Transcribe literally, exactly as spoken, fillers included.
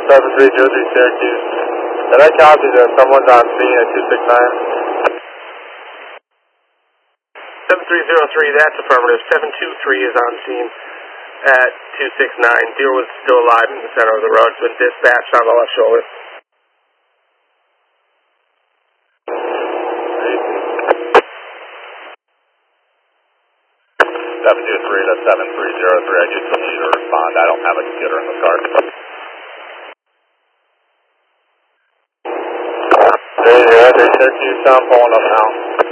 seven three zero three Syracuse. And I copy that someone's on scene at two six nine. seven three zero three, that's affirmative. seven two three is on scene at two six nine. Deer was still alive in the center of the road. It's been dispatched on the left shoulder. seven two three to seven three zero three, I just need you to respond. I don't have a computer in the car. Hey, yeah, there's Syracuse, I'm pulling up now.